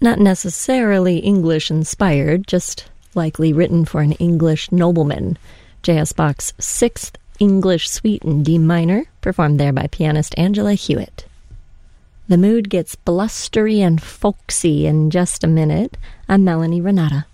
Not necessarily English-inspired, just likely written for an English nobleman. J.S. Bach's Sixth English Suite in D minor, performed there by pianist Angela Hewitt. The mood gets blustery and folksy in just a minute. I'm Melanie Renata.